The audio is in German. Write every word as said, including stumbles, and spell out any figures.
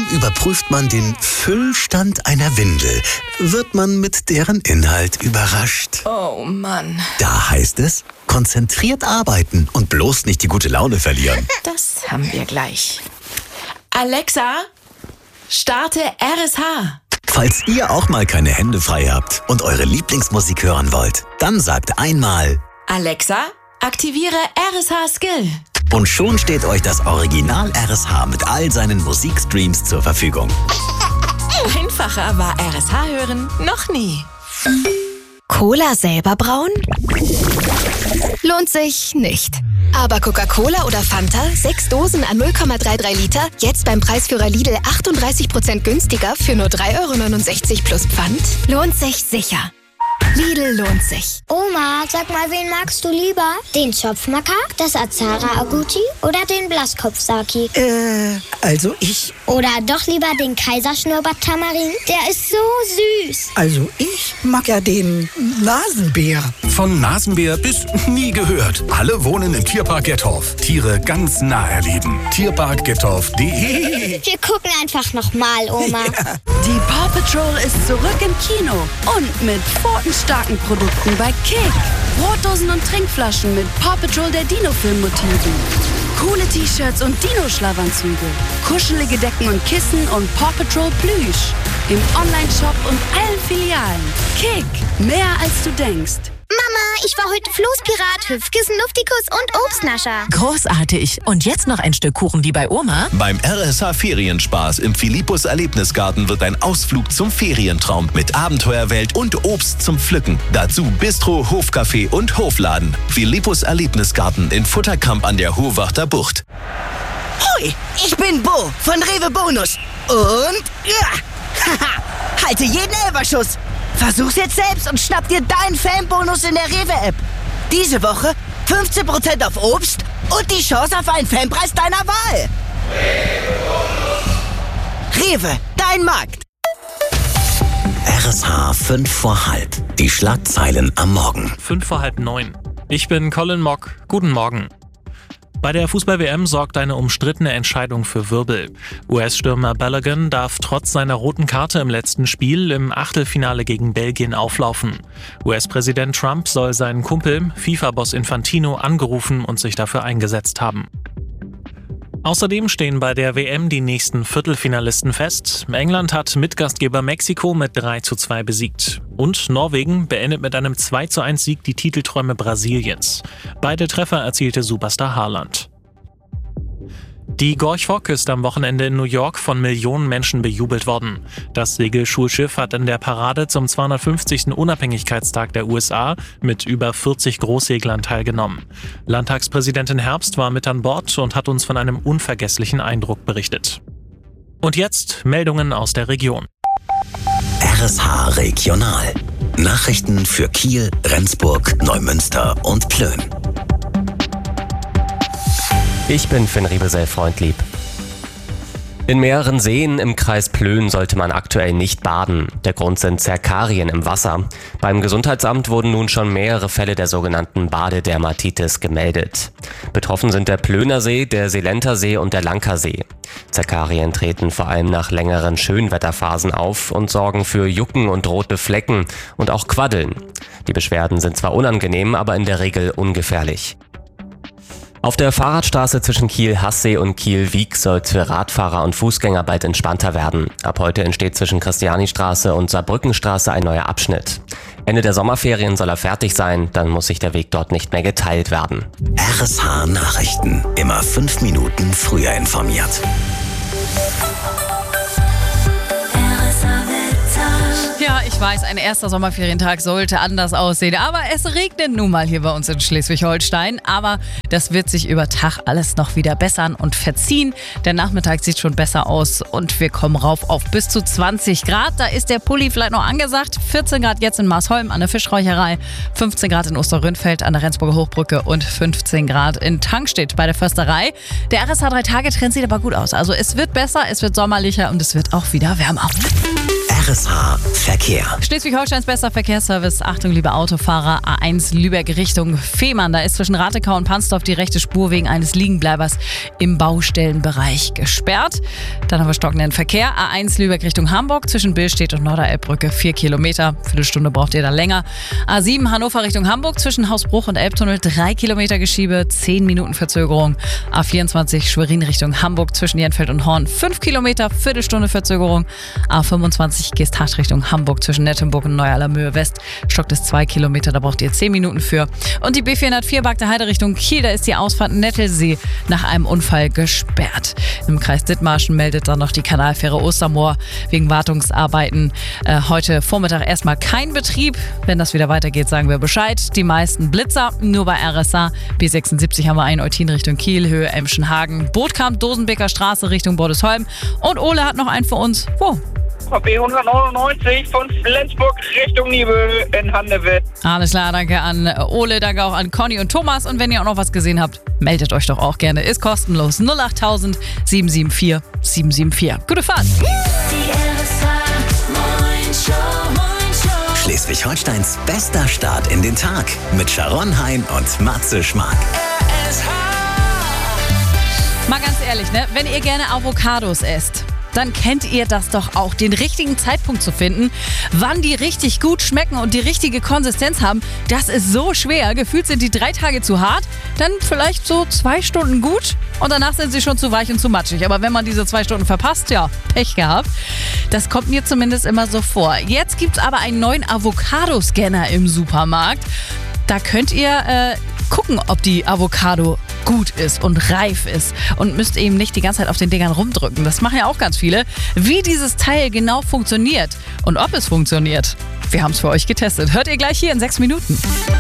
Kaum überprüft man den Füllstand einer Windel, wird man mit deren Inhalt überrascht. Oh Mann. Da heißt es, konzentriert arbeiten und bloß nicht die gute Laune verlieren. Das haben wir gleich. Alexa, starte R S H. Falls ihr auch mal keine Hände frei habt und eure Lieblingsmusik hören wollt, dann sagt einmal: Alexa, aktiviere R S H Skill. Und schon steht euch das Original R S H mit all seinen Musikstreams zur Verfügung. Einfacher war R S H hören noch nie. Cola selber brauen? Lohnt sich nicht. Aber Coca-Cola oder Fanta, sechs Dosen an null Komma dreiunddreißig Liter, jetzt beim Preisführer Lidl achtunddreißig Prozent günstiger für nur drei Euro neunundsechzig plus Pfand? Lohnt sich sicher. Lidl lohnt sich. Oma, sag mal, wen magst du lieber? Den Zopfmakak, das Azara Aguchi oder den Blaskopf-Saki? Äh, also ich... Oder doch lieber den Kaiserschnurrbart-Tamarin? Der ist so süß. Also ich mag ja den Nasenbär. Von Nasenbär bis nie gehört. Alle wohnen im Tierpark Gettorf. Tiere ganz nah erleben. Tierpark Gettorf punkt de. Wir gucken einfach nochmal, Oma. Ja. Die Paw Patrol ist zurück im Kino und mit pfotenstarken Produkten bei Kick. Brotdosen und Trinkflaschen mit Paw Patrol der Dino-Film-Motiven. Coole T-Shirts und Dino-Schlafanzüge. Kuschelige Decken und Kissen und Paw Patrol Plüsch. Im Online-Shop und allen Filialen. Kick, mehr als du denkst. Mama, ich war heute Floßpirat, Hüpfkissen, Luftikus und Obstnascher. Großartig. Und jetzt noch ein Stück Kuchen wie bei Oma? Beim R S H Ferienspaß im Philippus Erlebnisgarten wird ein Ausflug zum Ferientraum mit Abenteuerwelt und Obst zum Pflücken. Dazu Bistro, Hofcafé und Hofladen. Philippus Erlebnisgarten in Futterkamp an der Hohwachter Bucht. Hoi, ich bin Bo von Rewe Bonus. Und ja, haha, halte jeden Elberschuss. Versuch's jetzt selbst und schnapp dir deinen Fanbonus in der Rewe-App. Diese Woche fünfzehn Prozent auf Obst und die Chance auf einen Fanpreis deiner Wahl. Rewe, dein Markt. R S H fünf vor halb. Die Schlagzeilen am Morgen. Fünf vor halb neun. Ich bin Colin Mock. Guten Morgen. Bei der Fußball-W M sorgt eine umstrittene Entscheidung für Wirbel. U S-Stürmer Balogun darf trotz seiner roten Karte im letzten Spiel im Achtelfinale gegen Belgien auflaufen. U S-Präsident Trump soll seinen Kumpel, FIFA-Boss Infantino, angerufen und sich dafür eingesetzt haben. Außerdem stehen bei der W M die nächsten Viertelfinalisten fest. England hat Mitgastgeber Mexiko mit drei zu zwei besiegt. Und Norwegen beendet mit einem zwei zu eins Sieg die Titelträume Brasiliens. Beide Treffer erzielte Superstar Haaland. Die Gorch Fock ist am Wochenende in New York von Millionen Menschen bejubelt worden. Das Segelschulschiff hat in der Parade zum zweihundertfünfzigsten Unabhängigkeitstag der U S A mit über vierzig Großseglern teilgenommen. Landtagspräsidentin Herbst war mit an Bord und hat uns von einem unvergesslichen Eindruck berichtet. Und jetzt Meldungen aus der Region. R S H Regional. Nachrichten für Kiel, Rendsburg, Neumünster und Plön. Ich bin Finn Riebesell-Freundlieb. In mehreren Seen im Kreis Plön sollte man aktuell nicht baden. Der Grund sind Zerkarien im Wasser. Beim Gesundheitsamt wurden nun schon mehrere Fälle der sogenannten Badedermatitis gemeldet. Betroffen sind der Plöner See, der Seelenter See und der Lanker See. Zerkarien treten vor allem nach längeren Schönwetterphasen auf und sorgen für Jucken und rote Flecken und auch Quaddeln. Die Beschwerden sind zwar unangenehm, aber in der Regel ungefährlich. Auf der Fahrradstraße zwischen Kiel-Hassee und Kiel-Wiek soll es für Radfahrer und Fußgänger bald entspannter werden. Ab heute entsteht zwischen Christianistraße und Saarbrückenstraße ein neuer Abschnitt. Ende der Sommerferien soll er fertig sein, dann muss sich der Weg dort nicht mehr geteilt werden. R S H Nachrichten. Immer fünf Minuten früher informiert. Ja, ich weiß, ein erster Sommerferientag sollte anders aussehen, aber es regnet nun mal hier bei uns in Schleswig-Holstein. Aber das wird sich über Tag alles noch wieder bessern und verziehen. Der Nachmittag sieht schon besser aus und wir kommen rauf auf bis zu zwanzig Grad. Da ist der Pulli vielleicht noch angesagt. vierzehn Grad jetzt in Marsholm an der Fischräucherei, fünfzehn Grad in Osterrönfeld an der Rendsburger Hochbrücke und fünfzehn Grad in Tankstedt bei der Försterei. Der R S H drei Tage Trend sieht aber gut aus. Also es wird besser, es wird sommerlicher und es wird auch wieder wärmer. R S H Verkehr. Schleswig-Holsteins bester Verkehrsservice. Achtung, liebe Autofahrer. A eins Lübeck Richtung Fehmarn. Da ist zwischen Ratekau und Pansdorf die rechte Spur wegen eines Liegenbleibers im Baustellenbereich gesperrt. Dann haben wir stockenden Verkehr. A eins Lübeck Richtung Hamburg zwischen Billstedt und Norderelbbrücke. Vier Kilometer. Viertelstunde braucht ihr da länger. A sieben Hannover Richtung Hamburg zwischen Hausbruch und Elbtunnel. Drei Kilometer Geschiebe. Zehn Minuten Verzögerung. A vierundzwanzig Schwerin Richtung Hamburg zwischen Jenfeld und Horn. Fünf Kilometer. Viertelstunde Verzögerung. A fünfundzwanzig Geesthacht Richtung Hamburg zwischen Nettenburg und Neuerlamöhe West. Stockt es zwei Kilometer, da braucht ihr zehn Minuten für. Und die B vierhundertvier Bagde Heide Richtung Kiel, da ist die Ausfahrt Nettelsee nach einem Unfall gesperrt. Im Kreis Dithmarschen meldet dann noch die Kanalfähre Ostermoor wegen Wartungsarbeiten. Äh, heute Vormittag erstmal kein Betrieb. Wenn das wieder weitergeht, sagen wir Bescheid. Die meisten Blitzer, nur bei R S A. B sechsundsiebzig haben wir einen Eutin Richtung Kiel, Höhe Emschenhagen. Bootkamp, Dosenbeker Straße Richtung Bordesholm. Und Ole hat noch einen für uns. Wo? B hundertneunundneunzig von Flensburg Richtung Nibel in Handewitt. Alles klar, danke an Ole, danke auch an Conny und Thomas. Und wenn ihr auch noch was gesehen habt, meldet euch doch auch gerne. Ist kostenlos. null achttausend sieben sieben vier sieben sieben vier. Gute Fahrt. Schleswig-Holsteins bester Start in den Tag mit Sharon Hein und Matze Schmark. Mal ganz ehrlich, ne? Wenn ihr gerne Avocados esst, dann kennt ihr das doch auch, den richtigen Zeitpunkt zu finden, wann die richtig gut schmecken und die richtige Konsistenz haben. Das ist so schwer. Gefühlt sind die drei Tage zu hart, dann vielleicht so zwei Stunden gut und danach sind sie schon zu weich und zu matschig. Aber wenn man diese zwei Stunden verpasst, ja, Pech gehabt. Das kommt mir zumindest immer so vor. Jetzt gibt's aber einen neuen Avocado-Scanner im Supermarkt. Da könnt ihr äh, gucken, ob die Avocado gut ist und reif ist und müsst eben nicht die ganze Zeit auf den Dingern rumdrücken. Das machen ja auch ganz viele. Wie dieses Teil genau funktioniert und ob es funktioniert, wir haben es für euch getestet. Hört ihr gleich hier in sechs Minuten.